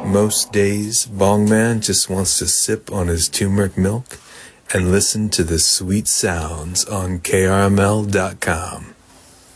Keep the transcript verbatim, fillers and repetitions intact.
Most days, Bongman just wants to sip on his turmeric milk and listen to the sweet sounds on K R M L dot com.